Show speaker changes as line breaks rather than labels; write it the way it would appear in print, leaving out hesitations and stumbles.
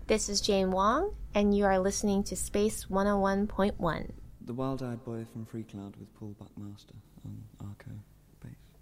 This is Jane Wong, and you are listening to Space 101.1.
The Wild-Eyed Boy from Free Cloud with Paul Buckmaster on Arco bass.